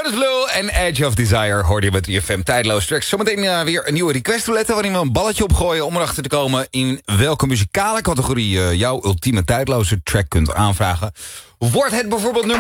Jonas Blue en Edge of Desire hoorde je met UFM Tijdloos Tracks. Zometeen weer een nieuwe requestroulette waarin we een balletje opgooien om erachter te komen in welke muzikale categorie jouw ultieme tijdloze track kunt aanvragen. Wordt het bijvoorbeeld nummer